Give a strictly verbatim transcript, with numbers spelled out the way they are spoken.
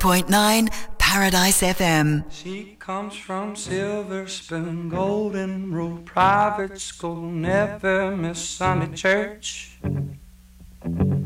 point nine Paradise F M. She comes from Silver Spoon, Golden Rule Private School, never miss Sunday church.